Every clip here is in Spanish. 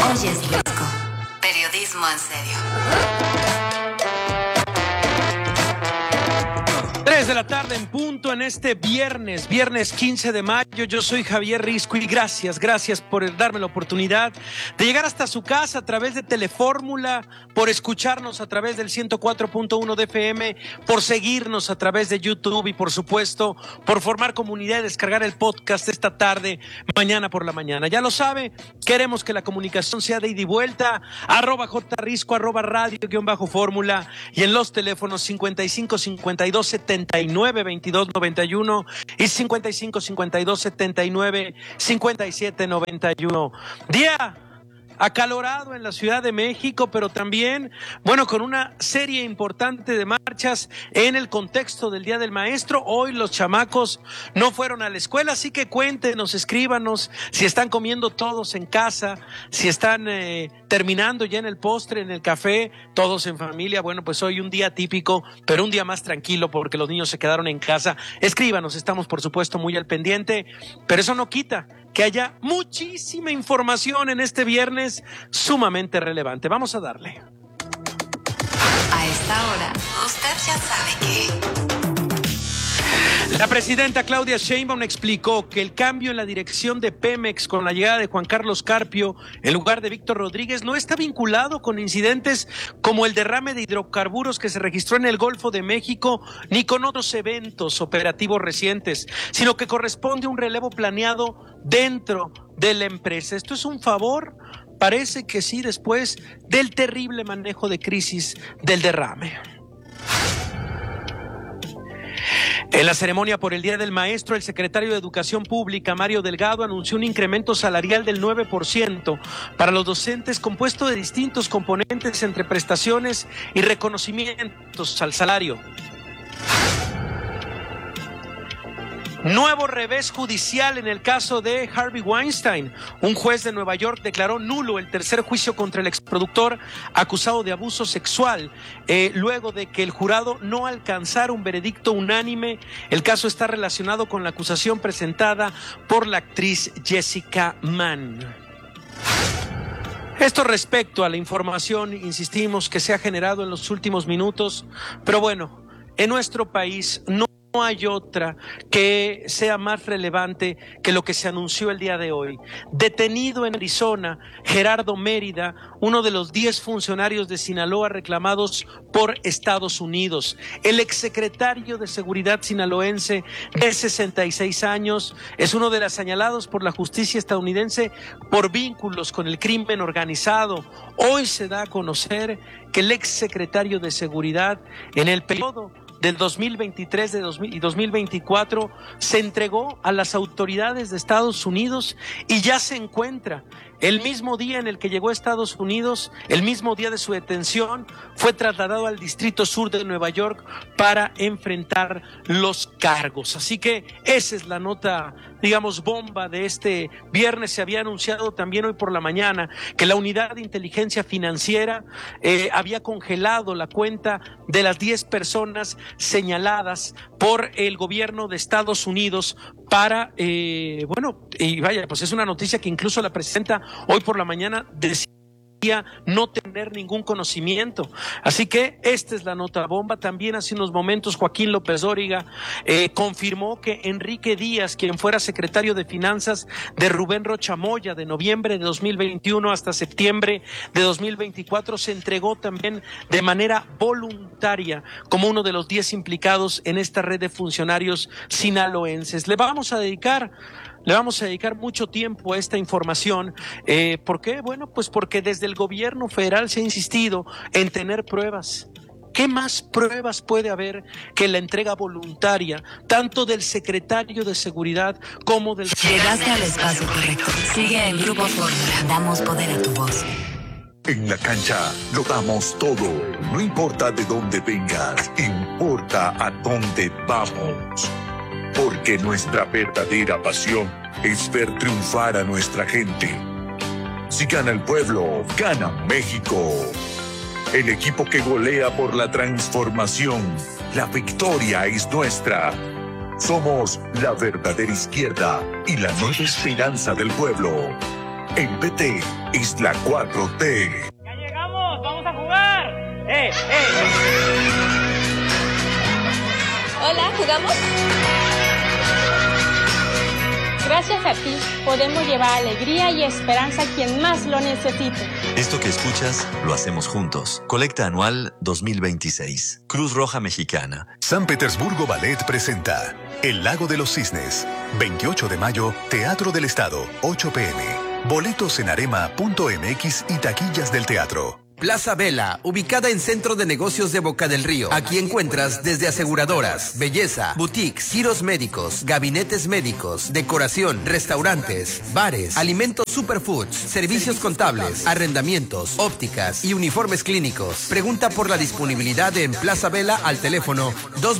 Oyes Risco. Periodismo en serio. 3 de la tarde en punto en este viernes 15 de mayo. Yo soy Javier Risco y gracias por darme la oportunidad de llegar hasta su casa a través de Telefórmula, por escucharnos a través del 104.1 de FM, por seguirnos a través de YouTube y por supuesto por formar comunidad y descargar el podcast esta tarde, mañana por la mañana. Ya lo sabe, queremos que la comunicación sea de ida y vuelta, @jrisco, @radio_fórmula y en los teléfonos 55 52 79 22 91 y 55 52 79 57 91. Día acalorado en la Ciudad de México, pero también, con una serie importante de marchas en el contexto del Día del Maestro. Hoy los chamacos no fueron a la escuela, así que cuéntenos, escríbanos si están comiendo todos en casa, si están terminando ya en el postre, en el café, todos en familia. Pues hoy un día típico, pero un día más tranquilo porque los niños se quedaron en casa. Escríbanos, estamos por supuesto muy al pendiente, pero eso no quita que haya muchísima información en este viernes sumamente relevante. Vamos a darle. A esta hora, usted ya sabe que... La presidenta Claudia Sheinbaum explicó que el cambio en la dirección de Pemex con la llegada de Juan Carlos Carpio en lugar de Víctor Rodríguez no está vinculado con incidentes como el derrame de hidrocarburos que se registró en el Golfo de México, ni con otros eventos operativos recientes, sino que corresponde a un relevo planeado dentro de la empresa. ¿Esto es un favor? Parece que sí, después del terrible manejo de crisis del derrame. En la ceremonia por el Día del Maestro, el secretario de Educación Pública, Mario Delgado, anunció un incremento salarial del 9% para los docentes, compuesto de distintos componentes entre prestaciones y reconocimientos al salario. Nuevo revés judicial en el caso de Harvey Weinstein. Un juez de Nueva York declaró nulo el tercer juicio contra el exproductor acusado de abuso sexual, luego de que el jurado no alcanzara un veredicto unánime. El caso está relacionado con la acusación presentada por la actriz Jessica Mann. Esto respecto a la información, insistimos, que se ha generado en los últimos minutos, pero en nuestro país no hay otra que sea más relevante que lo que se anunció el día de hoy. Detenido en Arizona, Gerardo Mérida, uno de los 10 funcionarios de Sinaloa reclamados por Estados Unidos. El exsecretario de Seguridad sinaloense de 66 años es uno de los señalados por la justicia estadounidense por vínculos con el crimen organizado. Hoy se da a conocer que el exsecretario de Seguridad en el periodo del 2023 y 2024 se entregó a las autoridades de Estados Unidos y ya se encuentra. El mismo día en el que llegó a Estados Unidos, el mismo día de su detención, fue trasladado al Distrito Sur de Nueva York para enfrentar los cargos. Así que esa es la nota, bomba de este viernes. Se había anunciado también hoy por la mañana que la Unidad de Inteligencia Financiera había congelado la cuenta de las 10 personas señaladas por el gobierno de Estados Unidos para, es una noticia que incluso la presidenta hoy por la mañana decía no tener ningún conocimiento. Así que esta es la nota bomba. También hace unos momentos Joaquín López Dóriga confirmó que Enrique Díaz, quien fuera secretario de Finanzas de Rubén Rocha Moya de noviembre de 2021 hasta septiembre de 2024, se entregó también de manera voluntaria como uno de los 10 implicados en esta red de funcionarios sinaloenses. Le vamos a dedicar mucho tiempo a esta información. ¿Por qué? Porque desde el gobierno federal se ha insistido en tener pruebas. ¿Qué más pruebas puede haber que la entrega voluntaria, tanto del secretario de Seguridad como del... Llegaste al espacio correcto. Sigue en Grupo Fórmula. Damos poder a tu voz. En la cancha lo damos todo. No importa de dónde vengas, importa a dónde vamos. Porque nuestra verdadera pasión es ver triunfar a nuestra gente. Si gana el pueblo, gana México. El equipo que golea por la transformación. La victoria es nuestra. Somos la verdadera izquierda y la nueva esperanza del pueblo. En PT es la 4T. ¡Ya llegamos! ¡Vamos a jugar! Hola, ¿jugamos? Gracias a ti, podemos llevar alegría y esperanza a quien más lo necesite. Esto que escuchas, lo hacemos juntos. Colecta anual 2026. Cruz Roja Mexicana. San Petersburgo Ballet presenta El Lago de los Cisnes. 28 de mayo, Teatro del Estado, 8 p.m. Boletos en arema.mx y taquillas del teatro. Plaza Vela, ubicada en Centro de Negocios de Boca del Río. Aquí encuentras desde aseguradoras, belleza, boutiques, giros médicos, gabinetes médicos, decoración, restaurantes, bares, alimentos superfoods, servicios contables, arrendamientos, ópticas y uniformes clínicos. Pregunta por la disponibilidad en Plaza Vela al teléfono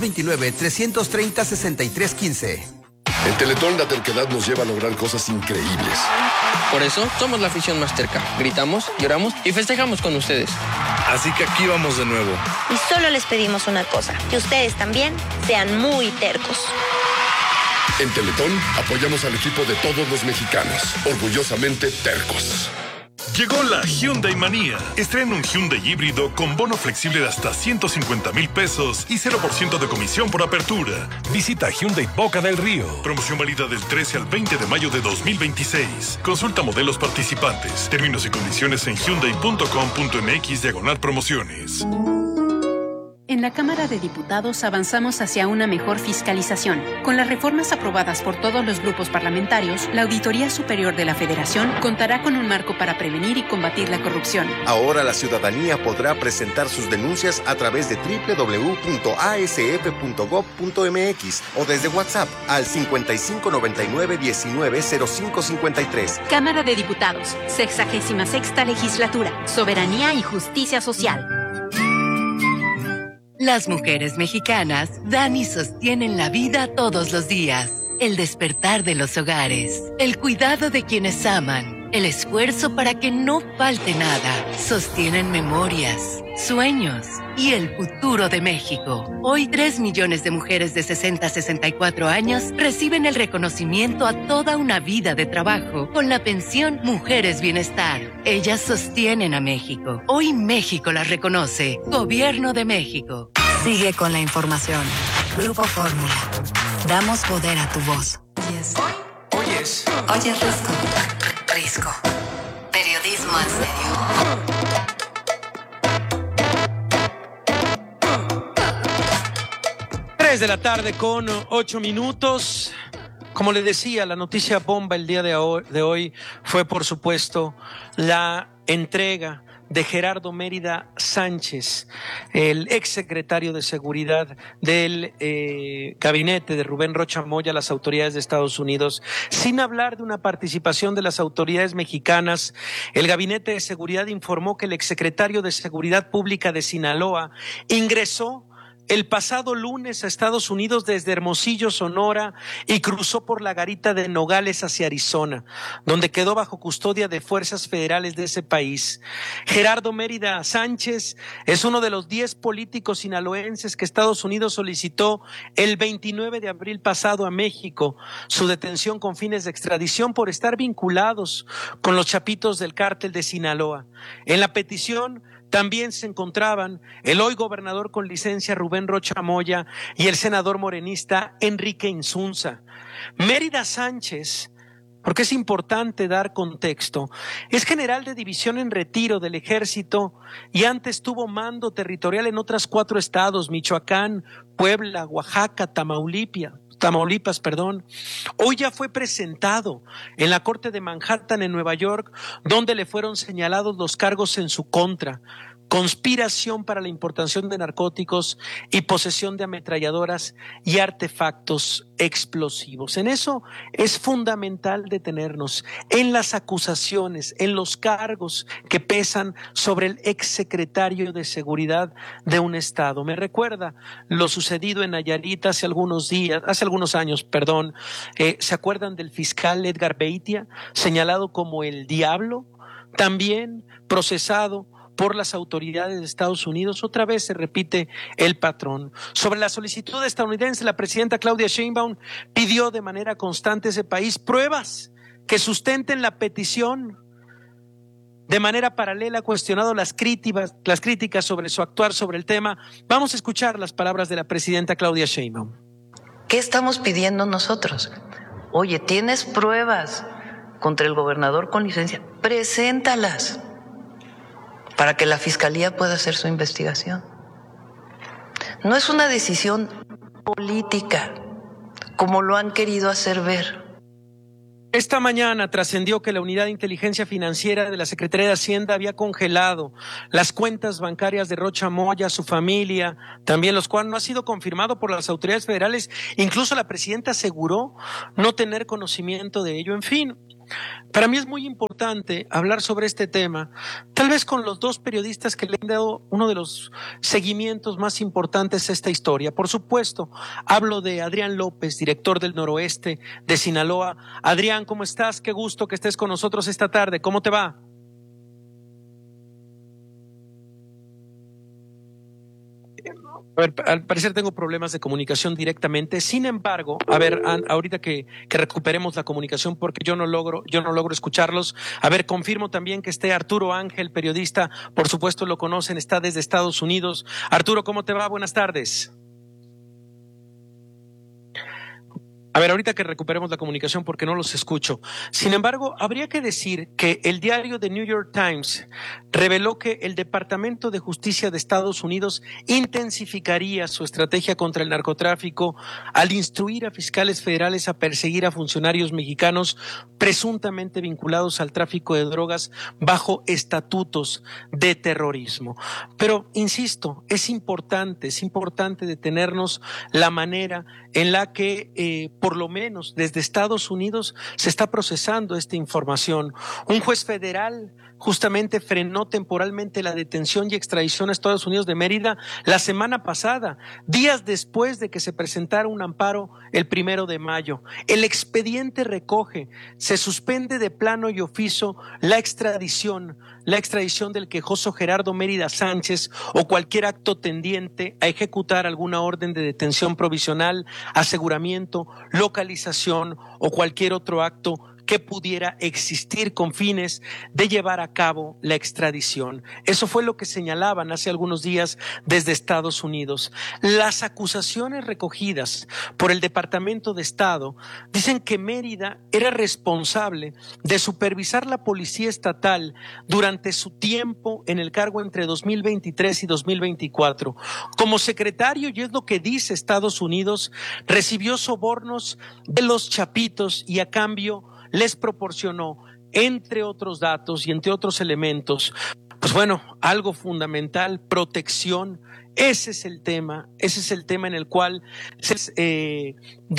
229-330-6315. En Teletón la terquedad nos lleva a lograr cosas increíbles. Por eso somos la afición más terca. Gritamos, lloramos y festejamos con ustedes. Así que aquí vamos de nuevo. Y solo les pedimos una cosa, que ustedes también sean muy tercos. En Teletón apoyamos al equipo de todos los mexicanos, orgullosamente tercos. Llegó la Hyundai Manía. Estrena un Hyundai híbrido con bono flexible de hasta 150,000 pesos y 0% de comisión por apertura. Visita Hyundai Boca del Río. Promoción válida del 13 al 20 de mayo de 2026. Consulta modelos participantes. Términos y condiciones en hyundai.com.mx/promociones. En la Cámara de Diputados avanzamos hacia una mejor fiscalización. Con las reformas aprobadas por todos los grupos parlamentarios, la Auditoría Superior de la Federación contará con un marco para prevenir y combatir la corrupción. Ahora la ciudadanía podrá presentar sus denuncias a través de www.asf.gov.mx o desde WhatsApp al 5599-190553. Cámara de Diputados, 66ª Legislatura, Soberanía y Justicia Social. Las mujeres mexicanas dan y sostienen la vida todos los días. El despertar de los hogares, el cuidado de quienes aman, el esfuerzo para que no falte nada. Sostienen memorias, sueños y el futuro de México. Hoy 3 millones de mujeres de 60 a 64 años reciben el reconocimiento a toda una vida de trabajo con la pensión Mujeres Bienestar. Ellas sostienen a México. Hoy México las reconoce. Gobierno de México. Sigue con la información. Grupo Fórmula. Damos poder a tu voz. Oyes Risco. Risco. Periodismo en serio. 3 de la tarde con 8 minutos. Como le decía, la noticia bomba el día de hoy fue, por supuesto, la entrega de Gerardo Mérida Sánchez, el exsecretario de Seguridad del gabinete de Rubén Rocha Moya, a las autoridades de Estados Unidos. Sin hablar de una participación de las autoridades mexicanas, el Gabinete de Seguridad informó que el exsecretario de Seguridad Pública de Sinaloa ingresó el pasado lunes a Estados Unidos desde Hermosillo, Sonora, y cruzó por la garita de Nogales hacia Arizona, donde quedó bajo custodia de fuerzas federales de ese país. Gerardo Mérida Sánchez es uno de los 10 políticos sinaloenses que Estados Unidos solicitó el 29 de abril pasado a México su detención con fines de extradición por estar vinculados con los chapitos del cártel de Sinaloa. En la petición también se encontraban el hoy gobernador con licencia Rubén Rocha Moya y el senador morenista Enrique Insunza. Mérida Sánchez, porque es importante dar contexto, es general de división en retiro del ejército y antes tuvo mando territorial en otras 4 estados, Michoacán, Puebla, Oaxaca, Tamaulipas. Hoy ya fue presentado en la Corte de Manhattan en Nueva York, donde le fueron señalados los cargos en su contra: conspiración para la importación de narcóticos y posesión de ametralladoras y artefactos explosivos. En eso es fundamental detenernos, en las acusaciones, en los cargos que pesan sobre el exsecretario de Seguridad de un estado. Me recuerda lo sucedido en Nayarit hace algunos años. ¿Se acuerdan del fiscal Edgar Beitia, señalado como el diablo? También procesado por las autoridades de Estados Unidos. Otra vez se repite el patrón. Sobre la solicitud estadounidense, la presidenta Claudia Sheinbaum pidió de manera constante a ese país pruebas que sustenten la petición de manera paralela ha cuestionado las críticas sobre su actuar sobre el tema. Vamos a escuchar las palabras de la presidenta Claudia Sheinbaum. ¿Qué estamos pidiendo nosotros? Oye, ¿tienes pruebas contra el gobernador con licencia? Preséntalas para que la Fiscalía pueda hacer su investigación. No es una decisión política, como lo han querido hacer ver. Esta mañana trascendió que la Unidad de Inteligencia Financiera de la Secretaría de Hacienda había congelado las cuentas bancarias de Rocha Moya, su familia, también los cuales no ha sido confirmado por las autoridades federales. Incluso la presidenta aseguró no tener conocimiento de ello. En fin, para mí es muy importante hablar sobre este tema, tal vez con los dos periodistas que le han dado uno de los seguimientos más importantes a esta historia. Por supuesto, hablo de Adrián López, director del Noroeste de Sinaloa. Adrián, ¿cómo estás? Qué gusto que estés con nosotros esta tarde. ¿Cómo te va? A ver, al parecer tengo problemas de comunicación directamente. Sin embargo, a ver, ahorita que recuperemos la comunicación, porque yo no logro escucharlos. A ver, confirmo también que esté Arturo Ángel, periodista, por supuesto lo conocen, está desde Estados Unidos. Arturo, ¿cómo te va? Buenas tardes. A ver, ahorita que recuperemos la comunicación porque no los escucho. Sin embargo, habría que decir que el diario The New York Times reveló que el Departamento de Justicia de Estados Unidos intensificaría su estrategia contra el narcotráfico al instruir a fiscales federales a perseguir a funcionarios mexicanos presuntamente vinculados al tráfico de drogas bajo estatutos de terrorismo. Pero, insisto, es importante detenernos la manera en la que, por lo menos desde Estados Unidos, se está procesando esta información. Un juez federal justamente frenó temporalmente la detención y extradición a Estados Unidos de Mérida la semana pasada, días después de que se presentara un amparo el 1 de mayo. El expediente recoge, se suspende de plano y oficio la extradición del quejoso Gerardo Mérida Sánchez o cualquier acto tendiente a ejecutar alguna orden de detención provisional, aseguramiento, localización o cualquier otro acto que pudiera existir con fines de llevar a cabo la extradición. Eso fue lo que señalaban hace algunos días desde Estados Unidos. Las acusaciones recogidas por el Departamento de Estado dicen que Mérida era responsable de supervisar la policía estatal durante su tiempo en el cargo entre 2023 y 2024. Como secretario, y es lo que dice Estados Unidos, recibió sobornos de los chapitos y a cambio les proporcionó, entre otros datos y entre otros elementos, pues bueno, algo fundamental, protección. Ese es el tema en el cual se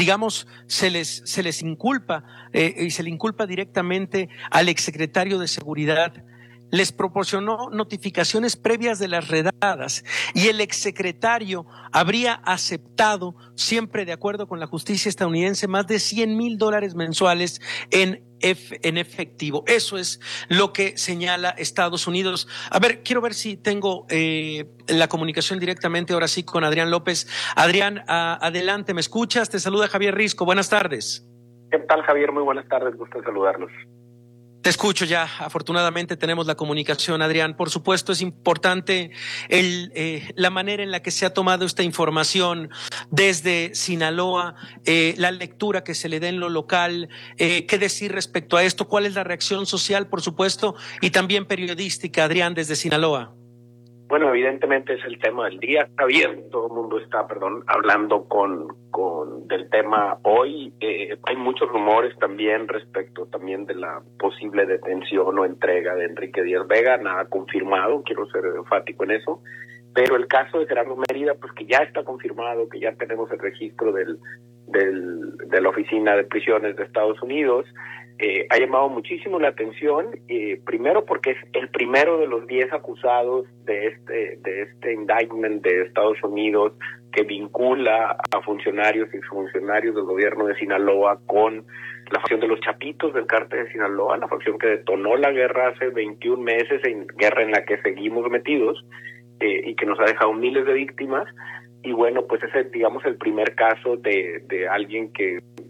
les inculpa y se le inculpa directamente al exsecretario de Seguridad. Les proporcionó notificaciones previas de las redadas y el exsecretario habría aceptado, siempre de acuerdo con la justicia estadounidense, más de $100,000 mensuales en efectivo. Eso es lo que señala Estados Unidos. A ver, quiero ver si tengo la comunicación directamente ahora sí con Adrián López. Adrián, adelante, ¿me escuchas? Te saluda Javier Risco. Buenas tardes. ¿Qué tal, Javier? Muy buenas tardes, gusto en saludarlos. Te escucho ya, afortunadamente tenemos la comunicación, Adrián. Por supuesto es importante la manera en la que se ha tomado esta información desde Sinaloa, la lectura que se le dé en lo local, qué decir respecto a esto, cuál es la reacción social, por supuesto, y también periodística, Adrián, desde Sinaloa. Bueno, evidentemente es el tema del día, está bien, todo el mundo está, hablando del tema hoy. Hay muchos rumores también respecto también de la posible detención o entrega de Enrique Díaz Vega, nada confirmado, quiero ser enfático en eso, pero el caso de Gerardo Mérida, pues que ya está confirmado, que ya tenemos el registro de la Oficina de Prisiones de Estados Unidos. Ha llamado muchísimo la atención, primero porque es el primero de los 10 acusados de este indictment de Estados Unidos que vincula a funcionarios y exfuncionarios del gobierno de Sinaloa con la facción de los Chapitos del Cártel de Sinaloa, la facción que detonó la guerra hace 21 meses, guerra en la que seguimos metidos y que nos ha dejado miles de víctimas. Y bueno, pues ese es, digamos, el primer caso de alguien que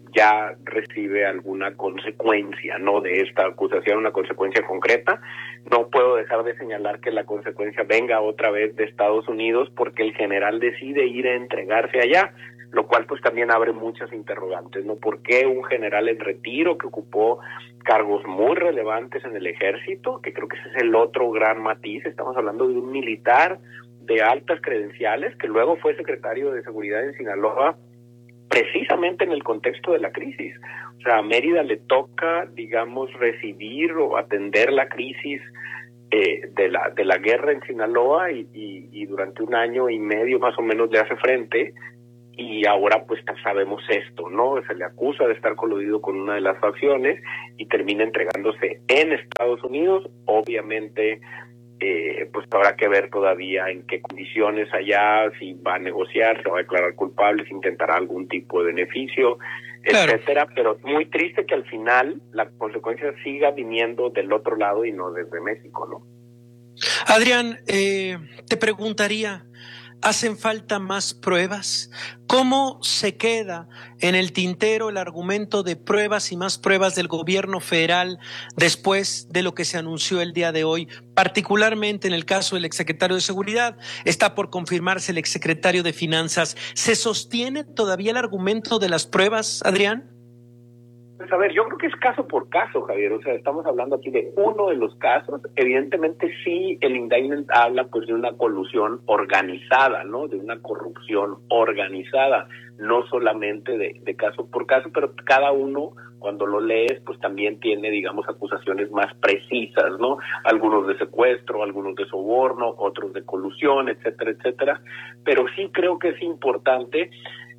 ya recibe alguna consecuencia, ¿no?, de esta acusación, una consecuencia concreta. No puedo dejar de señalar que la consecuencia venga otra vez de Estados Unidos, porque el general decide ir a entregarse allá, lo cual pues también abre muchas interrogantes, ¿no? ¿Por qué un general en retiro que ocupó cargos muy relevantes en el ejército, que creo que ese es el otro gran matiz? Estamos hablando de un militar de altas credenciales que luego fue secretario de Seguridad en Sinaloa, precisamente en el contexto de la crisis. O sea, a Mérida le toca, digamos, recibir o atender la crisis de la guerra en Sinaloa y durante 1 año y medio más o menos le hace frente. Y ahora pues sabemos esto, ¿no? Se le acusa de estar coludido con una de las facciones y termina entregándose en Estados Unidos. Obviamente pues habrá que ver todavía en qué condiciones allá, si va a negociar, se va a declarar culpable, si intentará algún tipo de beneficio, claro, etcétera. Pero muy triste que al final la consecuencia siga viniendo del otro lado y no desde México, ¿no? Adrián, te preguntaría, ¿hacen falta más pruebas? ¿Cómo se queda en el tintero el argumento de pruebas y más pruebas del gobierno federal después de lo que se anunció el día de hoy? Particularmente en el caso del exsecretario de Seguridad, está por confirmarse el exsecretario de Finanzas. ¿Se sostiene todavía el argumento de las pruebas, Adrián? Pues a ver, yo creo que es caso por caso, Javier. O sea, estamos hablando aquí de uno de los casos. Evidentemente sí, el indictment habla pues de una colusión organizada, ¿no? De una corrupción organizada, no solamente de caso por caso, pero cada uno, cuando lo lees, pues también tiene, digamos, acusaciones más precisas, ¿no? Algunos de secuestro, algunos de soborno, otros de colusión, etcétera, etcétera. Pero sí creo que es importante,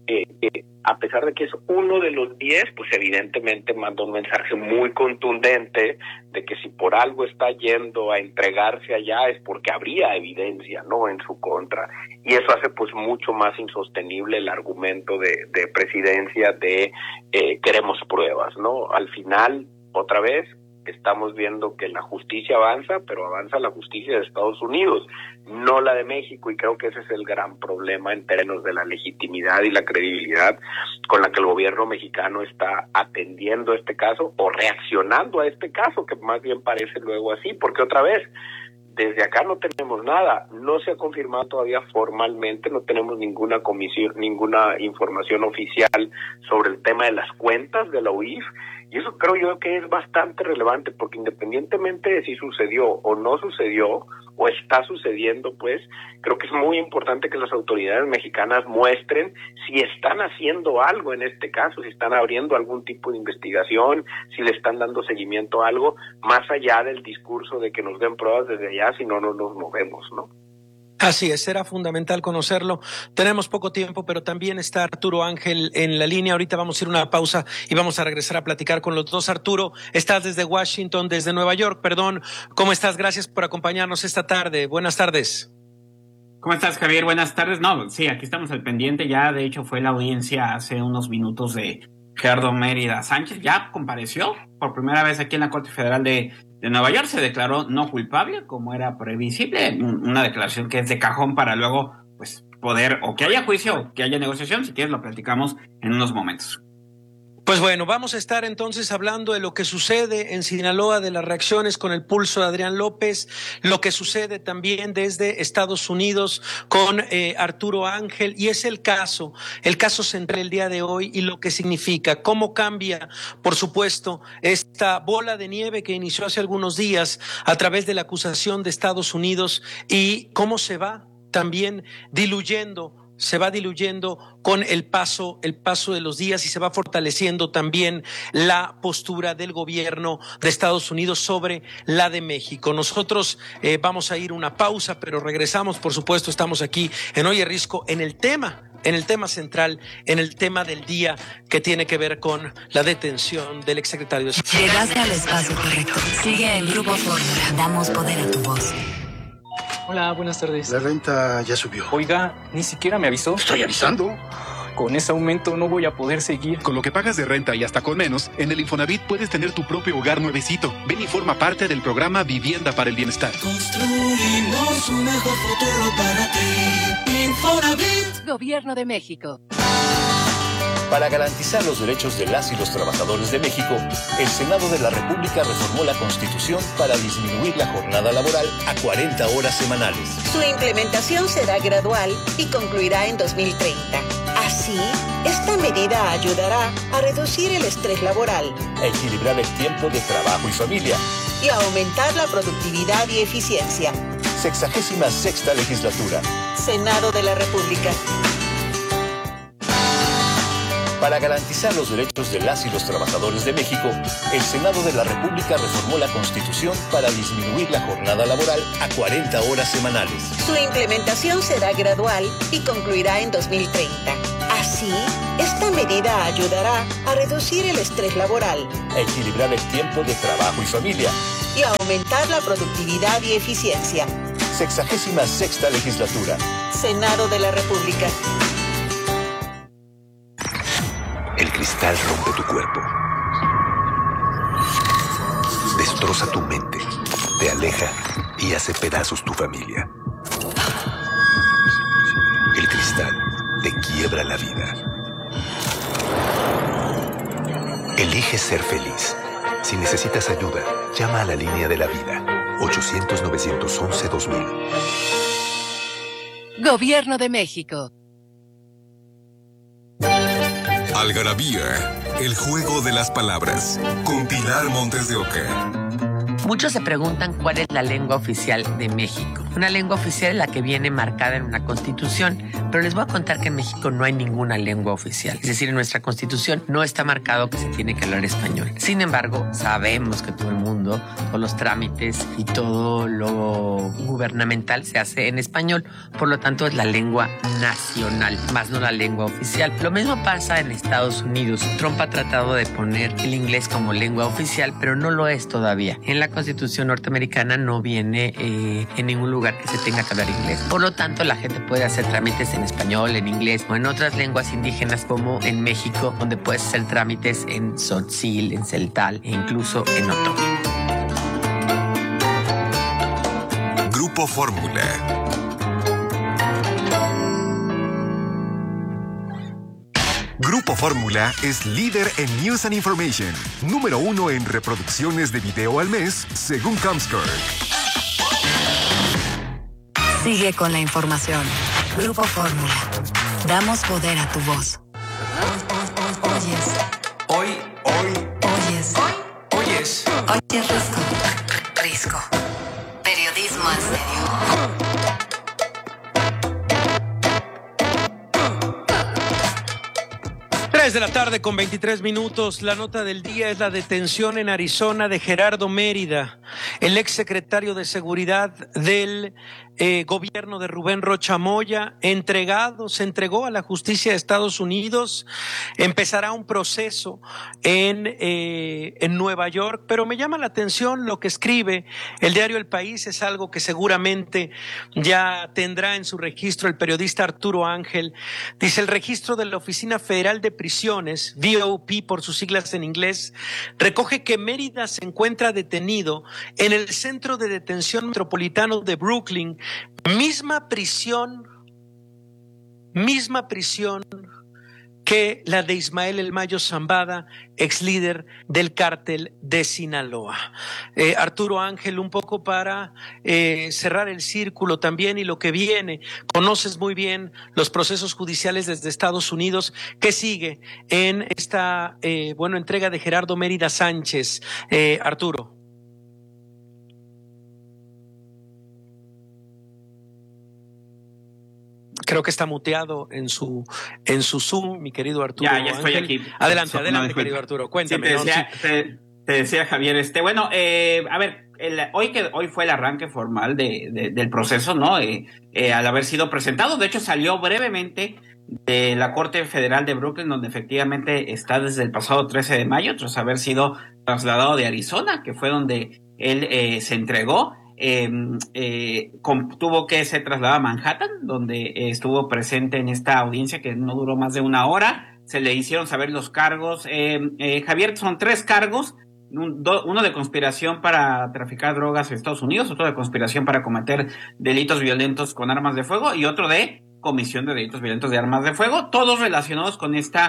a pesar de que es uno de los 10, pues evidentemente manda un mensaje muy contundente de que si por algo está yendo a entregarse allá es porque habría evidencia, ¿no?, en su contra. Y eso hace pues mucho más insostenible el argumento de presidencia de queremos pruebas, ¿no? Al final, otra vez, estamos viendo que la justicia avanza, pero avanza la justicia de Estados Unidos, no la de México, y creo que ese es el gran problema en términos de la legitimidad y la credibilidad con la que el gobierno mexicano está atendiendo este caso o reaccionando a este caso, que más bien parece luego así, porque otra vez, desde acá no tenemos nada, no se ha confirmado todavía formalmente, no tenemos ninguna comisión, ninguna información oficial sobre el tema de las cuentas de la UIF, y eso creo yo que es bastante relevante, porque independientemente de si sucedió o no sucedió, o está sucediendo, pues, creo que es muy importante que las autoridades mexicanas muestren si están haciendo algo en este caso, si están abriendo algún tipo de investigación, si le están dando seguimiento a algo, más allá del discurso de que nos den pruebas desde allá, si no, no nos movemos, ¿no? Así es, será fundamental conocerlo. Tenemos poco tiempo, pero también está Arturo Ángel en la línea. Ahorita vamos a ir a una pausa y vamos a regresar a platicar con los dos. Arturo, estás desde Washington, desde Nueva York, perdón. ¿Cómo estás? Gracias por acompañarnos esta tarde. Buenas tardes. ¿Cómo estás, Javier? Buenas tardes. No, sí, aquí estamos al pendiente. Ya, de hecho, fue la audiencia hace unos minutos de Gerardo Mérida Sánchez. Ya compareció por primera vez aquí en la Corte Federal de Nueva York. Se declaró no culpable, como era previsible, una declaración que es de cajón para luego pues poder, o que haya juicio o que haya negociación. Si quieres lo platicamos en unos momentos. Pues bueno, vamos a estar entonces hablando de lo que sucede en Sinaloa, de las reacciones con el pulso de Adrián López, lo que sucede también desde Estados Unidos con Arturo Ángel, y es el caso central el día de hoy y lo que significa, cómo cambia, por supuesto, esta bola de nieve que inició hace algunos días a través de la acusación de Estados Unidos y cómo se va también diluyendo con el paso de los días, y se va fortaleciendo también la postura del gobierno de Estados Unidos sobre la de México. Nosotros vamos a ir a una pausa, pero regresamos, por supuesto, estamos aquí en Oye Risco en el tema central, en el tema del día que tiene que ver con la detención del exsecretario de Seguridad. Llegaste al espacio correcto. Sigue en Grupo Fórmula. Damos poder a tu voz. Hola, buenas tardes. La renta ya subió. Oiga, ni siquiera me avisó. Estoy avisando. Con ese aumento no voy a poder seguir. Con lo que pagas de renta y hasta con menos, en el Infonavit puedes tener tu propio hogar nuevecito. Ven y forma parte del programa Vivienda para el Bienestar. Construimos un mejor futuro para ti. Infonavit. Gobierno de México. Para garantizar los derechos de las y los trabajadores de México, el Senado de la República reformó la Constitución para disminuir la jornada laboral a 40 horas semanales. Su implementación será gradual y concluirá en 2030. Así, esta medida ayudará a reducir el estrés laboral, a equilibrar el tiempo de trabajo y familia y a aumentar la productividad y eficiencia. 66ª legislatura. Senado de la República. Para garantizar los derechos de las y los trabajadores de México, el Senado de la República reformó la Constitución para disminuir la jornada laboral a 40 horas semanales. Su implementación será gradual y concluirá en 2030. Así, esta medida ayudará a reducir el estrés laboral, a equilibrar el tiempo de trabajo y familia y a aumentar la productividad y eficiencia. 66ª legislatura. Senado de la República. El cristal rompe tu cuerpo, destroza tu mente, te aleja y hace pedazos tu familia. El cristal te quiebra la vida. Elige ser feliz. Si necesitas ayuda, llama a la línea de la vida, 800-911-2000. Gobierno de México. Algarabía, el juego de las palabras, con Pilar Montes de Oca. Muchos se preguntan cuál es la lengua oficial de México. Una lengua oficial es la que viene marcada en una constitución, pero les voy a contar que en México no hay ninguna lengua oficial. Es decir, en nuestra constitución no está marcado que se tiene que hablar español. Sin embargo, sabemos que todo el mundo, todos los trámites y todo lo gubernamental se hace en español. Por lo tanto, es la lengua nacional, más no la lengua oficial. Lo mismo pasa en Estados Unidos. Trump ha tratado de poner el inglés como lengua oficial, pero no lo es todavía. En la Constitución norteamericana no viene en ningún lugar que se tenga que hablar inglés. Por lo tanto, la gente puede hacer trámites en español, en inglés o en otras lenguas indígenas, como en México, donde puedes hacer trámites en tzotzil, en celtal e incluso en otomí. Grupo Fórmula. Grupo Fórmula es líder en News and Information, número 1 en reproducciones de video al mes, según Comscore. Sigue con la información. Grupo Fórmula. Damos poder a tu voz. Oyes Risco. Periodismo en serio. 3 de la tarde con 23 minutos. La nota del día es la detención en Arizona de Gerardo Mérida, el exsecretario de Seguridad del gobierno de Rubén Rocha Moya. Se entregó a la justicia de Estados Unidos. Empezará un proceso en Nueva York, pero me llama la atención lo que escribe el diario El País. Es algo que seguramente ya tendrá en su registro el periodista Arturo Ángel. Dice: el registro de la Oficina Federal de Prisiones, VOP por sus siglas en inglés, recoge que Mérida se encuentra detenido en el Centro de Detención Metropolitano de Brooklyn, misma prisión que la de Ismael El Mayo Zambada, ex líder del cártel de Sinaloa. Arturo Ángel, un poco para cerrar el círculo también y lo que viene. Conoces muy bien los procesos judiciales desde Estados Unidos. ¿Qué sigue en esta entrega de Gerardo Mérida Sánchez? Arturo. Creo que está muteado en su Zoom, mi querido Arturo. Ya estoy aquí. Adelante, querido Arturo, cuéntame. Sí, te decía Javier, hoy fue el arranque formal del proceso, ¿no? Al haber sido presentado, de hecho salió brevemente de la Corte Federal de Brooklyn, donde efectivamente está desde el pasado 13 de mayo, tras haber sido trasladado de Arizona, que fue donde él se entregó. Tuvo que ser trasladado a Manhattan, donde estuvo presente en esta audiencia que no duró más de una hora. Se le hicieron saber los cargos. Javier, son 3 cargos: uno de conspiración para traficar drogas en Estados Unidos, otro de conspiración para cometer delitos violentos con armas de fuego y otro de comisión de delitos violentos de armas de fuego, todos relacionados con esta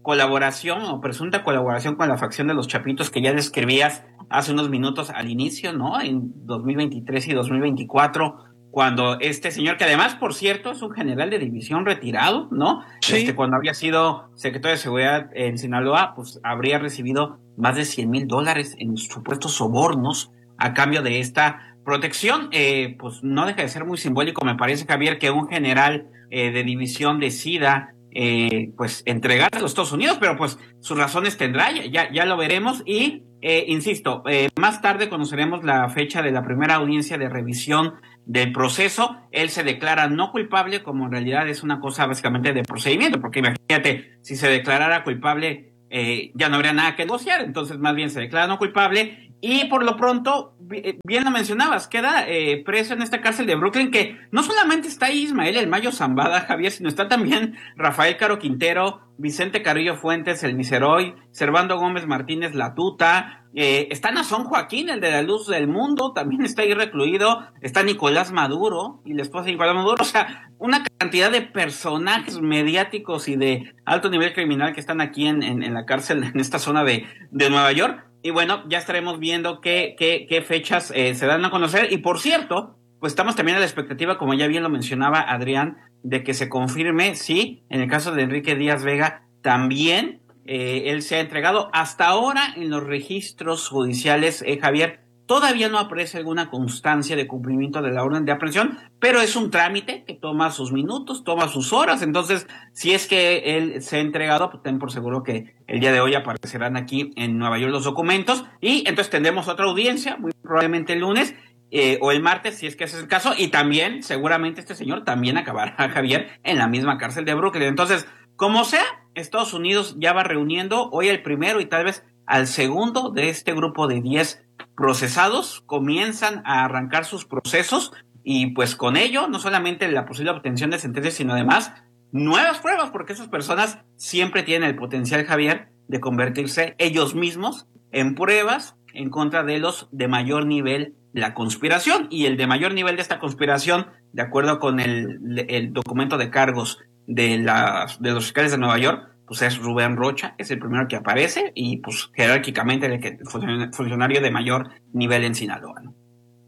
colaboración o presunta colaboración con la facción de los Chapitos que ya describías hace unos minutos al inicio, ¿no? En 2023 y 2024, cuando este señor, que además, por cierto, es un general de división retirado, ¿no? Sí. Cuando había sido secretario de Seguridad en Sinaloa, pues habría recibido más de $100,000 en supuestos sobornos a cambio de esta protección. Pues no deja de ser muy simbólico, me parece, Javier, que un general de división decida pues entregar a los Estados Unidos, pero pues sus razones tendrá, ya lo veremos. Y insisto, más tarde conoceremos la fecha de la primera audiencia de revisión del proceso. Él se declara no culpable, como en realidad es una cosa básicamente de procedimiento, porque imagínate, si se declarara culpable, ya no habría nada que negociar, entonces más bien se declara no culpable. Y por lo pronto, bien lo mencionabas, queda preso en esta cárcel de Brooklyn, que no solamente está ahí Ismael El Mayo Zambada, Javier, sino está también Rafael Caro Quintero, Vicente Carrillo Fuentes, el Miseroy, Servando Gómez Martínez La Tuta, está Nazón Joaquín, el de La Luz del Mundo, también está ahí recluido, está Nicolás Maduro y la esposa de Nicolás Maduro, o sea, una cantidad de personajes mediáticos y de alto nivel criminal que están aquí en la cárcel, en esta zona de Nueva York. Y bueno, ya estaremos viendo qué fechas se dan a conocer. Y por cierto, pues estamos también a la expectativa, como ya bien lo mencionaba Adrián, de que se confirme si, en el caso de Enrique Díaz Vega, también él se ha entregado. Hasta ahora, en los registros judiciales, Javier, todavía no aparece alguna constancia de cumplimiento de la orden de aprehensión, pero es un trámite que toma sus minutos, toma sus horas. Entonces, si es que él se ha entregado, pues ten por seguro que el día de hoy aparecerán aquí en Nueva York los documentos, y entonces tendremos otra audiencia, muy probablemente el lunes o el martes, si es que ese es el caso, y también, seguramente este señor también acabará, Javier, en la misma cárcel de Brooklyn. Entonces, como sea, Estados Unidos ya va reuniendo hoy al primero y tal vez al segundo de este grupo de 10 procesados. Comienzan a arrancar sus procesos y pues con ello no solamente la posible obtención de sentencias, sino además nuevas pruebas, porque esas personas siempre tienen el potencial, Javier, de convertirse ellos mismos en pruebas en contra de los de mayor nivel de la conspiración. Y el de mayor nivel de esta conspiración, de acuerdo con el documento de cargos de los fiscales de Nueva York, pues es Rubén Rocha, es el primero que aparece, y pues jerárquicamente el funcionario de mayor nivel en Sinaloa, ¿no?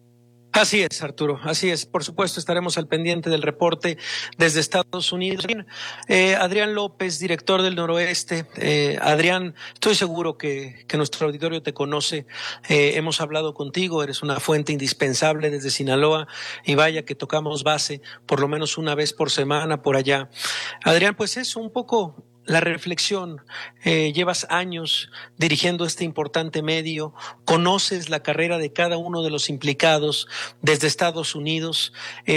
Así es, Arturo, así es. Por supuesto, estaremos al pendiente del reporte desde Estados Unidos. Adrián López, director del Noroeste. Adrián, estoy seguro que nuestro auditorio te conoce. Hemos hablado contigo, eres una fuente indispensable desde Sinaloa, y vaya que tocamos base por lo menos una vez por semana por allá. Adrián, pues es un poco la reflexión. Llevas años dirigiendo este importante medio, conoces la carrera de cada uno de los implicados desde Estados Unidos,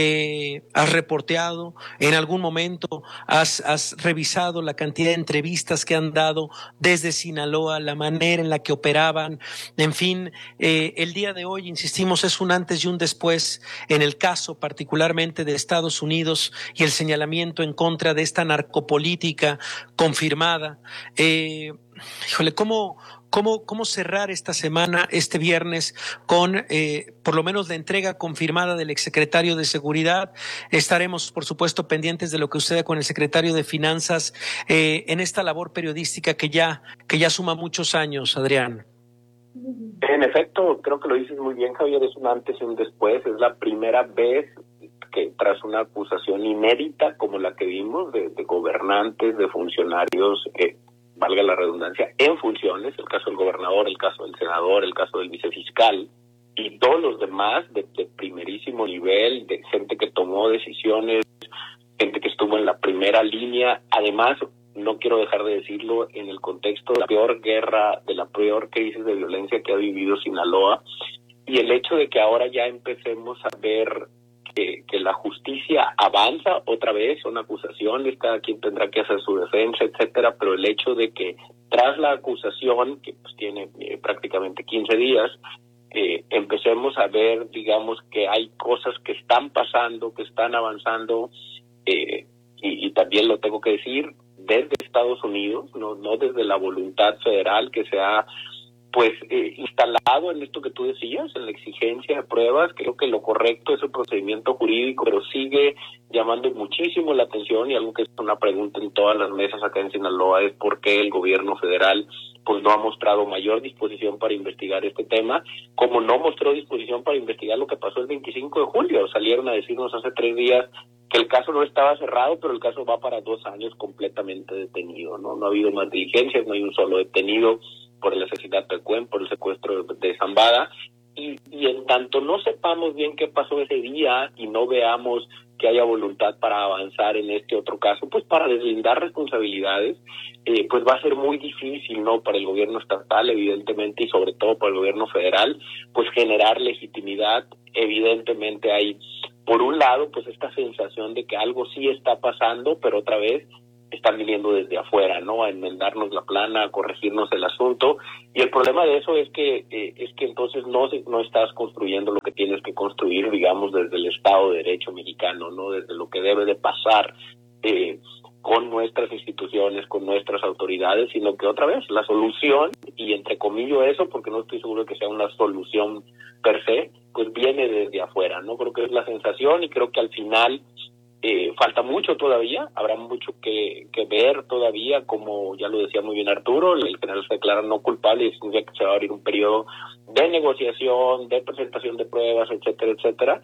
has reporteado, en algún momento has revisado la cantidad de entrevistas que han dado desde Sinaloa, la manera en la que operaban, en fin, el día de hoy, insistimos, es un antes y un después en el caso particularmente de Estados Unidos y el señalamiento en contra de esta narcopolítica confirmada. Híjole, ¿cómo cerrar esta semana, este viernes, con por lo menos la entrega confirmada del exsecretario de Seguridad? Estaremos, por supuesto, pendientes de lo que suceda con el secretario de Finanzas en esta labor periodística que ya suma muchos años, Adrián. En efecto, creo que lo dices muy bien, Javier, es un antes y un después. Es la primera vez que tras una acusación inédita como la que vimos de gobernantes, de funcionarios, valga la redundancia, en funciones, el caso del gobernador, el caso del senador, el caso del vicefiscal y todos los demás de primerísimo nivel, de gente que tomó decisiones, gente que estuvo en la primera línea. Además, no quiero dejar de decirlo, en el contexto de la peor guerra, de la peor crisis de violencia que ha vivido Sinaloa, y el hecho de que ahora ya empecemos a ver que la justicia avanza otra vez, son acusaciones, cada quien tendrá que hacer su defensa, etcétera, pero el hecho de que tras la acusación, que pues tiene prácticamente 15 días, empecemos a ver, digamos, que hay cosas que están pasando, que están avanzando, y también lo tengo que decir, desde Estados Unidos, no desde la voluntad federal que se ha instalado en esto que tú decías, en la exigencia de pruebas. Creo que lo correcto es el procedimiento jurídico, pero sigue llamando muchísimo la atención, y algo que es una pregunta en todas las mesas acá en Sinaloa es por qué el gobierno federal pues no ha mostrado mayor disposición para investigar este tema, como no mostró disposición para investigar lo que pasó el 25 de julio. Salieron a decirnos hace 3 días que el caso no estaba cerrado, pero el caso va para 2 años completamente detenido, ¿no? No ha habido más diligencias, no hay un solo detenido por el asesinato de Cuen, por el secuestro de Zambada, y en tanto no sepamos bien qué pasó ese día y no veamos que haya voluntad para avanzar en este otro caso, pues para deslindar responsabilidades, pues va a ser muy difícil, ¿no?, para el gobierno estatal, evidentemente, y sobre todo para el gobierno federal, pues generar legitimidad. Evidentemente hay, por un lado, pues esta sensación de que algo sí está pasando, pero otra vez están viniendo desde afuera, ¿no?, a enmendarnos la plana, a corregirnos el asunto, y el problema de eso es que entonces no estás construyendo lo que tienes que construir, digamos, desde el Estado de Derecho mexicano, ¿no?, desde lo que debe de pasar con nuestras instituciones, con nuestras autoridades, sino que otra vez la solución, y entre comillas eso, porque no estoy seguro de que sea una solución per se, pues viene desde afuera, ¿no? Creo que es la sensación, y creo que al final falta mucho todavía, habrá mucho que ver todavía, como ya lo decía muy bien Arturo, el general se declara no culpable y significa que se va a abrir un periodo de negociación, de presentación de pruebas, etcétera, etcétera,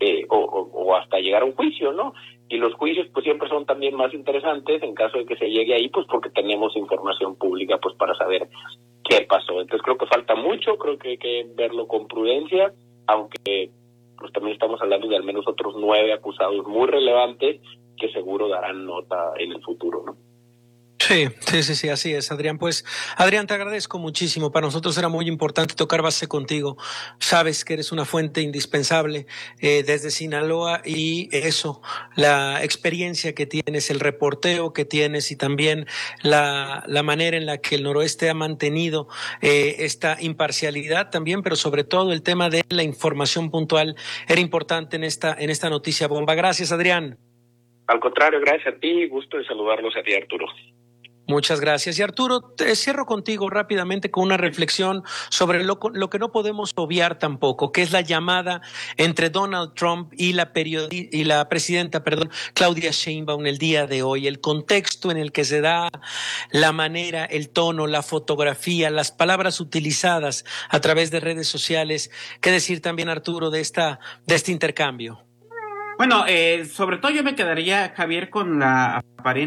o hasta llegar a un juicio, ¿no? Y los juicios pues siempre son también más interesantes en caso de que se llegue ahí, pues porque tenemos información pública pues para saber qué pasó. Entonces creo que falta mucho, creo que hay que verlo con prudencia, aunque pues también estamos hablando de al menos otros 9 acusados muy relevantes que seguro darán nota en el futuro, ¿no? Sí, así es, Adrián. Pues, Adrián, te agradezco muchísimo. Para nosotros era muy importante tocar base contigo. Sabes que eres una fuente indispensable desde Sinaloa, y eso, la experiencia que tienes, el reporteo que tienes, y también la manera en la que el noroeste ha mantenido esta imparcialidad también, pero sobre todo el tema de la información puntual era importante en esta noticia bomba. Gracias, Adrián. Al contrario, gracias a ti, gusto de saludarlos a ti, Arturo. Muchas gracias. Y Arturo, cierro contigo rápidamente con una reflexión sobre lo que no podemos obviar tampoco, que es la llamada entre Donald Trump y la presidenta, Claudia Sheinbaum el día de hoy, el contexto en el que se da, la manera, el tono, la fotografía, las palabras utilizadas a través de redes sociales. ¿Qué decir también, Arturo, de este intercambio? Bueno, sobre todo yo me quedaría, Javier, con la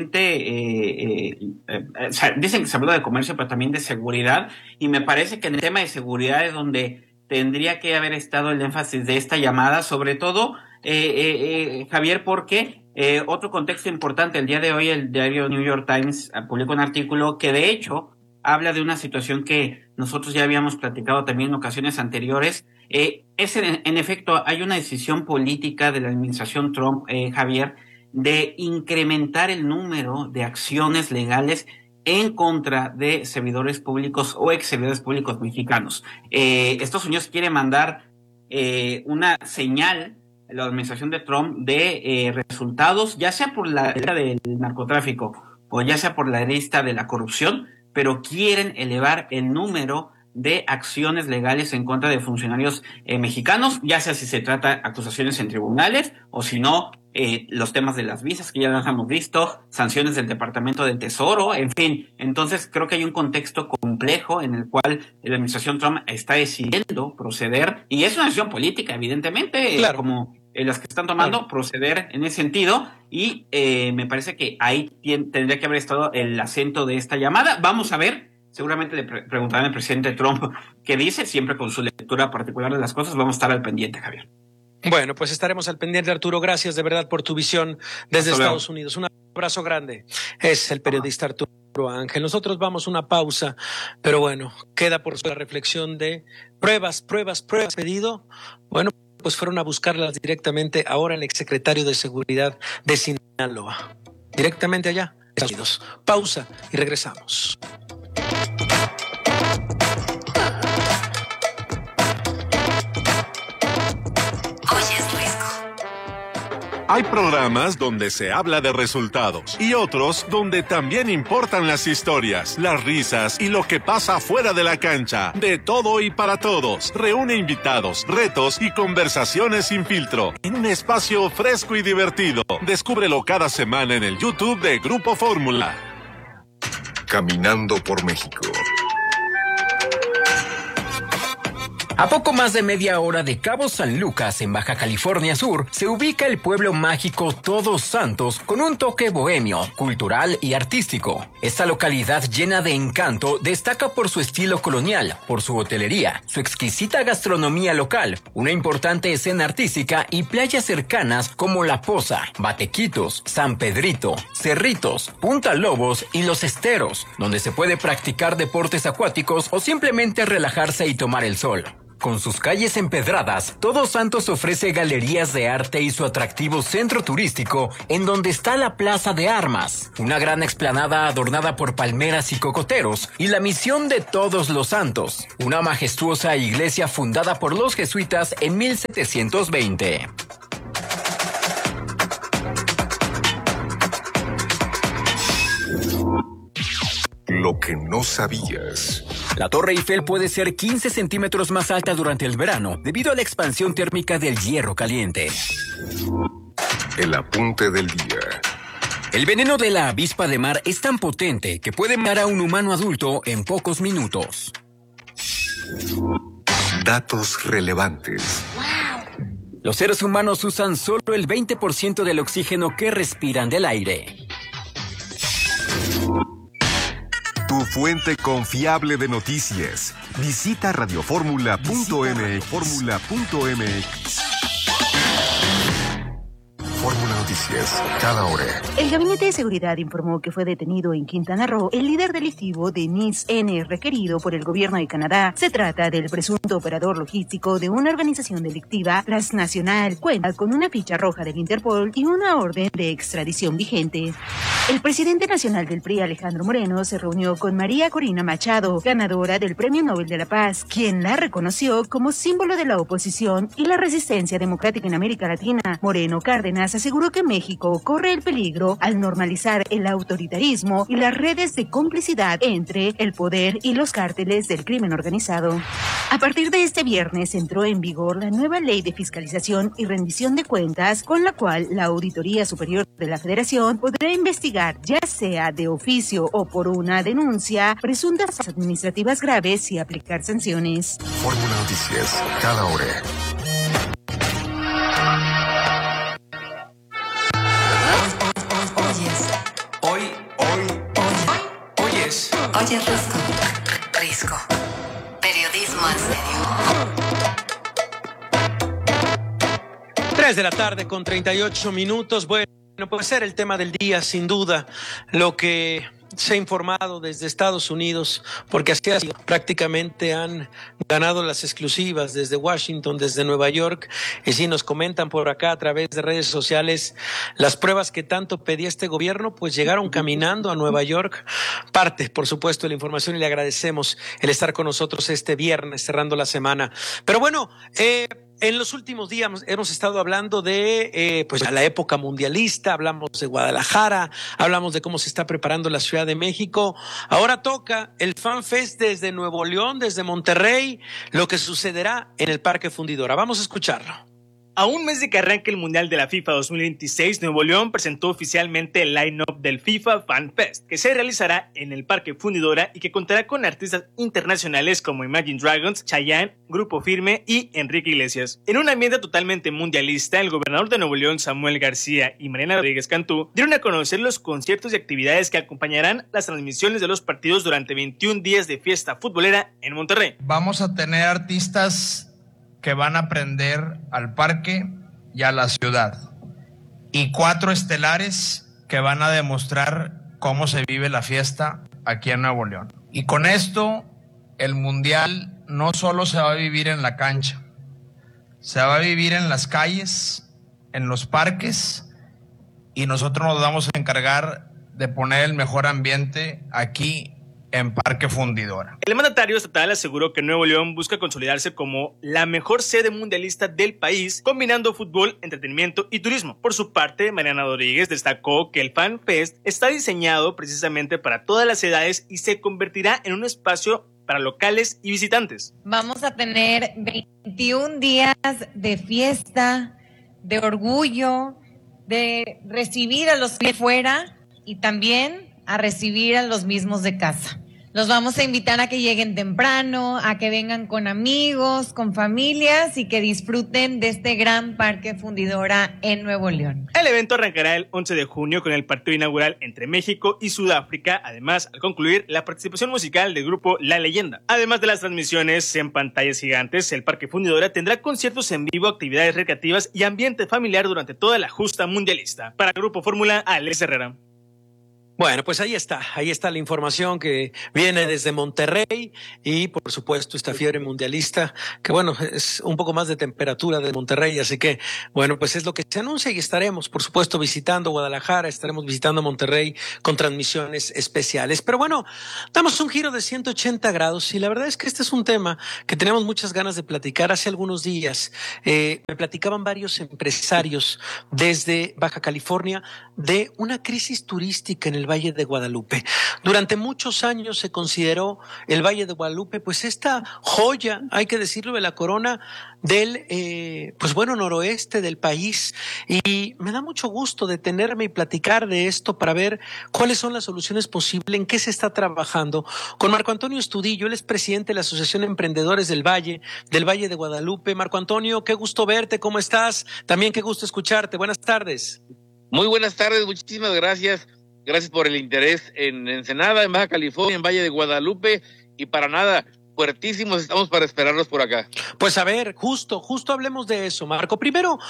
aparente, o sea, dicen que se habló de comercio, pero también de seguridad, y me parece que en el tema de seguridad es donde tendría que haber estado el énfasis de esta llamada, sobre todo, Javier, porque otro contexto importante, el día de hoy el diario New York Times publicó un artículo que de hecho habla de una situación que nosotros ya habíamos platicado también en ocasiones anteriores. En efecto, hay una decisión política de la administración Trump, Javier, de incrementar el número de acciones legales en contra de servidores públicos o ex servidores públicos mexicanos. Estados Unidos quiere mandar una señal a la administración de Trump de resultados, ya sea por la lista del narcotráfico o ya sea por la lista de la corrupción, pero quieren elevar el número de acciones legales en contra de funcionarios mexicanos, ya sea si se trata de acusaciones en tribunales o si no, los temas de las visas que ya las hemos visto, sanciones del Departamento del Tesoro, en fin. Entonces creo que hay un contexto complejo en el cual la administración Trump está decidiendo proceder, y es una decisión política, evidentemente, claro, como las que están tomando, claro, proceder en ese sentido, y me parece que ahí tendría que haber estado el acento de esta llamada. Vamos a ver. Seguramente le preguntarán al presidente Trump qué dice, siempre con su lectura particular de las cosas. Vamos a estar al pendiente, Javier. Bueno, pues estaremos al pendiente, Arturo. Gracias de verdad por tu visión desde Estados Unidos. Un abrazo grande. Es el periodista Arturo Ángel. Nosotros vamos a una pausa, pero bueno, queda por la reflexión de pruebas pedido. Bueno, pues fueron a buscarlas directamente ahora el exsecretario de Seguridad de Sinaloa. Directamente allá, Estados Unidos. Pausa y regresamos. Hay programas donde se habla de resultados y otros donde también importan las historias, las risas y lo que pasa fuera de la cancha. De todo y para todos. Reúne invitados, retos y conversaciones sin filtro en un espacio fresco y divertido. Descúbrelo cada semana en el YouTube de Grupo Fórmula. Caminando por México. A poco más de media hora de Cabo San Lucas, en Baja California Sur, se ubica el pueblo mágico Todos Santos con un toque bohemio, cultural y artístico. Esta localidad llena de encanto destaca por su estilo colonial, por su hotelería, su exquisita gastronomía local, una importante escena artística y playas cercanas como La Poza, Batequitos, San Pedrito, Cerritos, Punta Lobos y Los Esteros, donde se puede practicar deportes acuáticos o simplemente relajarse y tomar el sol. Con sus calles empedradas, Todos Santos ofrece galerías de arte y su atractivo centro turístico, en donde está la Plaza de Armas, una gran explanada adornada por palmeras y cocoteros, y la Misión de Todos los Santos, una majestuosa iglesia fundada por los jesuitas en 1720. Lo que no sabías. La Torre Eiffel puede ser 15 centímetros más alta durante el verano, debido a la expansión térmica del hierro caliente. El apunte del día. El veneno de la avispa de mar es tan potente que puede matar a un humano adulto en pocos minutos. Datos relevantes. Los seres humanos usan solo el 20% del oxígeno que respiran del aire. Tu fuente confiable de noticias. Visita radioformula.mx. Fórmula Noticias, cada hora. El Gabinete de Seguridad informó que fue detenido en Quintana Roo el líder delictivo Denis N., requerido por el gobierno de Canadá. Se trata del presunto operador logístico de una organización delictiva transnacional. Cuenta con una ficha roja del Interpol y una orden de extradición vigente. El presidente nacional del PRI, Alejandro Moreno, se reunió con María Corina Machado, ganadora del Premio Nobel de la Paz, quien la reconoció como símbolo de la oposición y la resistencia democrática en América Latina. Moreno Cárdenas aseguró que México corre el peligro al normalizar el autoritarismo y las redes de complicidad entre el poder y los cárteles del crimen organizado. A partir de este viernes entró en vigor la nueva Ley de Fiscalización y Rendición de Cuentas, con la cual la Auditoría Superior de la Federación podrá investigar, ya sea de oficio o por una denuncia, presuntas administrativas graves y aplicar sanciones. Fórmula Noticias, cada hora. Oye, Risco. Periodismo en serio. 3 de la tarde con 38 minutos. Bueno, puede ser el tema del día, sin duda, lo que se ha informado desde Estados Unidos, porque así ha sido. Prácticamente han ganado las exclusivas desde Washington, desde Nueva York, y sí nos comentan por acá a través de redes sociales las pruebas que tanto pedía este gobierno, pues llegaron caminando a Nueva York. Parte, por supuesto, de la información, y le agradecemos el estar con nosotros este viernes, cerrando la semana. Pero bueno, en los últimos días hemos estado hablando de pues la época mundialista, hablamos de Guadalajara, hablamos de cómo se está preparando la Ciudad de México. Ahora toca el Fan Fest desde Nuevo León, desde Monterrey, lo que sucederá en el Parque Fundidora. Vamos a escucharlo. A un mes de que arranque el Mundial de la FIFA 2026, Nuevo León presentó oficialmente el line-up del FIFA Fan Fest, que se realizará en el Parque Fundidora y que contará con artistas internacionales como Imagine Dragons, Chayanne, Grupo Firme y Enrique Iglesias. En un ambiente totalmente mundialista, el gobernador de Nuevo León, Samuel García, y Mariana Rodríguez Cantú dieron a conocer los conciertos y actividades que acompañarán las transmisiones de los partidos durante 21 días de fiesta futbolera en Monterrey. Vamos a tener artistas que van a aprender al parque y a la ciudad, y 4 estelares que van a demostrar cómo se vive la fiesta aquí en Nuevo León. Y con esto, el Mundial no solo se va a vivir en la cancha, se va a vivir en las calles, en los parques, y nosotros nos vamos a encargar de poner el mejor ambiente aquí en Parque Fundidora. El mandatario estatal aseguró que Nuevo León busca consolidarse como la mejor sede mundialista del país, combinando fútbol, entretenimiento y turismo. Por su parte, Mariana Rodríguez destacó que el Fan Fest está diseñado precisamente para todas las edades y se convertirá en un espacio para locales y visitantes. Vamos a tener 21 días de fiesta, de orgullo, de recibir a los de fuera y también a recibir a los mismos de casa. Los vamos a invitar a que lleguen temprano, a que vengan con amigos, con familias y que disfruten de este gran Parque Fundidora en Nuevo León. El evento arrancará el 11 de junio con el partido inaugural entre México y Sudáfrica, además al concluir la participación musical del grupo La Leyenda. Además de las transmisiones en pantallas gigantes, el Parque Fundidora tendrá conciertos en vivo, actividades recreativas y ambiente familiar durante toda la justa mundialista. Para el Grupo Fórmula, Alex Herrera. Bueno, pues ahí está la información que viene desde Monterrey y por supuesto esta fiebre mundialista que bueno, es un poco más de temperatura de Monterrey, así que bueno, pues es lo que se anuncia y estaremos por supuesto visitando Guadalajara, estaremos visitando Monterrey con transmisiones especiales. Pero bueno, damos un giro de 180 grados y la verdad es que este es un tema que tenemos muchas ganas de platicar. Hace algunos días me platicaban varios empresarios desde Baja California de una crisis turística en el Valle de Guadalupe. Durante muchos años se consideró el Valle de Guadalupe pues esta joya, hay que decirlo, de la corona del pues bueno, noroeste del país, y me da mucho gusto detenerme y platicar de esto para ver cuáles son las soluciones posibles, en qué se está trabajando con Marco Antonio Estudillo. Él es presidente de la Asociación de Emprendedores del Valle de Guadalupe. Marco Antonio, qué gusto verte, ¿cómo estás? También qué gusto escucharte, buenas tardes. Muy buenas tardes, muchísimas gracias. Gracias por el interés en Ensenada, en Baja California, en Valle de Guadalupe, y para nada, fuertísimos estamos para esperarlos por acá. Pues a ver, justo hablemos de eso, Marco. Primero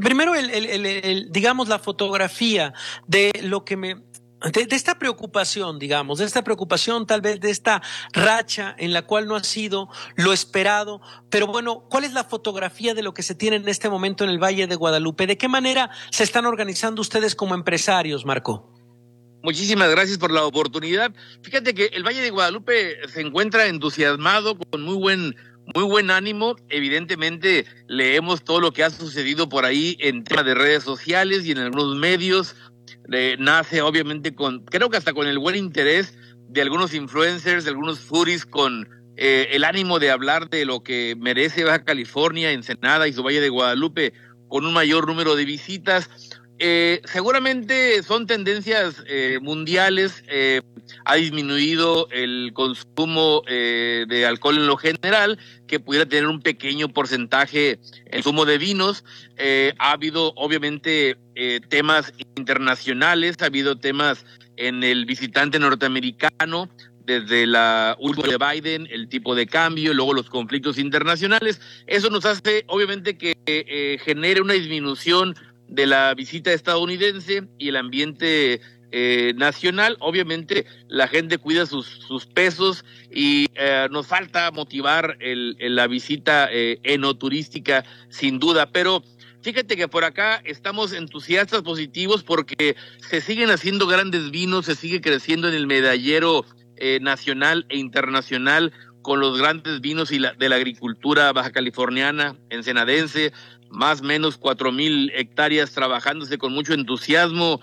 digamos la fotografía de lo que de esta preocupación, digamos, de esta preocupación, tal vez de esta racha en la cual no ha sido lo esperado, pero bueno, ¿cuál es la fotografía de lo que se tiene en este momento en el Valle de Guadalupe? ¿De qué manera se están organizando ustedes como empresarios, Marco? Muchísimas gracias por la oportunidad. Fíjate que el Valle de Guadalupe se encuentra entusiasmado, con muy buen ánimo. Evidentemente leemos todo lo que ha sucedido por ahí en temas de redes sociales y en algunos medios. Nace obviamente creo que hasta con el buen interés de algunos influencers, de algunos foodies, con el ánimo de hablar de lo que merece Baja California, Ensenada y su Valle de Guadalupe, con un mayor número de visitas. Seguramente son tendencias mundiales. Ha disminuido el consumo de alcohol en lo general, que pudiera tener un pequeño porcentaje el consumo de vinos. Ha habido obviamente temas internacionales, ha habido temas en el visitante norteamericano, desde la última de Biden, el tipo de cambio, luego los conflictos internacionales. Eso nos hace obviamente que genere una disminución de la visita estadounidense y el ambiente nacional. Obviamente la gente cuida sus pesos y nos falta motivar la visita enoturística sin duda, pero fíjate que por acá estamos entusiastas, positivos, porque se siguen haciendo grandes vinos, se sigue creciendo en el medallero nacional e internacional con los grandes vinos y de la agricultura baja californiana, ensenadense, más o menos 4,000 hectáreas trabajándose con mucho entusiasmo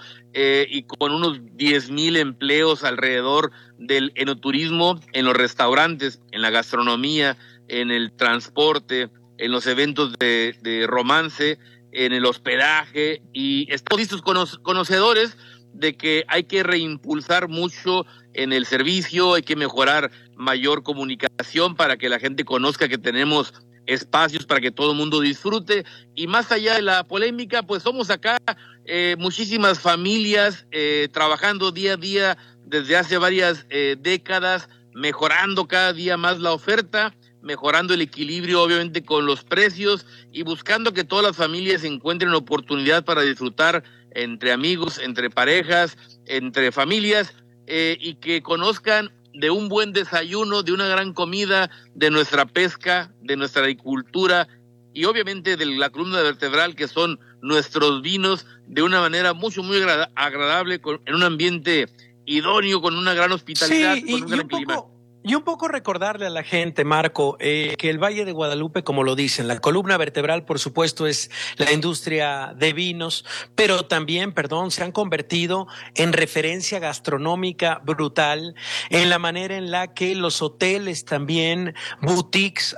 y con unos 10,000 empleos alrededor del enoturismo, en los restaurantes, en la gastronomía, en el transporte, en los eventos de romance, en el hospedaje, y estamos listos conocedores de que hay que reimpulsar mucho en el servicio, hay que mejorar mayor comunicación para que la gente conozca que tenemos espacios para que todo el mundo disfrute, y más allá de la polémica, pues somos acá muchísimas familias trabajando día a día desde hace varias décadas, mejorando cada día más la oferta, mejorando el equilibrio obviamente con los precios y buscando que todas las familias encuentren oportunidad para disfrutar entre amigos, entre parejas, entre familias, y que conozcan de un buen desayuno, de una gran comida, de nuestra pesca, de nuestra agricultura y obviamente de la columna vertebral que son nuestros vinos, de una manera muy agradable, en un ambiente idóneo, con una gran hospitalidad, Sí, con un gran clima. Y un poco recordarle a la gente, Marco, que el Valle de Guadalupe, como lo dicen, la columna vertebral, por supuesto, es la industria de vinos, pero también, se han convertido en referencia gastronómica brutal en la manera en la que los hoteles también, boutiques,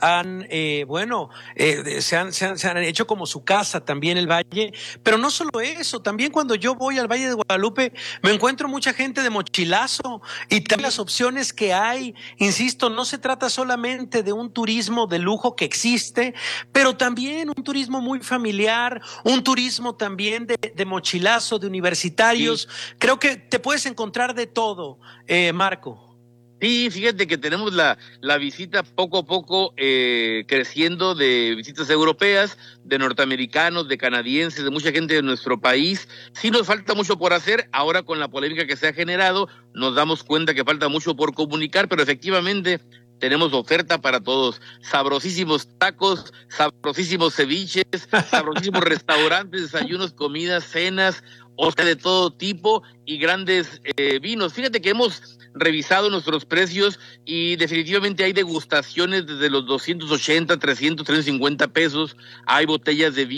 se han hecho como su casa también el Valle. Pero no solo eso, también cuando yo voy al Valle de Guadalupe me encuentro mucha gente de mochilazo y también las opciones que hay. Insisto, no se trata solamente de un turismo de lujo que existe, pero también un turismo muy familiar, un turismo también de mochilazo, de universitarios. Sí. Creo que te puedes encontrar de todo, Marco. Sí, fíjate que tenemos la visita poco a poco creciendo de visitas europeas, de norteamericanos, de canadienses, de mucha gente de nuestro país. Sí nos falta mucho por hacer, ahora con la polémica que se ha generado, nos damos cuenta que falta mucho por comunicar, pero efectivamente tenemos oferta para todos, sabrosísimos tacos, sabrosísimos ceviches, sabrosísimos restaurantes, desayunos, comidas, cenas, de todo tipo y grandes vinos. Fíjate que hemos revisado nuestros precios y definitivamente hay degustaciones desde los 280, 300, 350 pesos, hay botellas de vino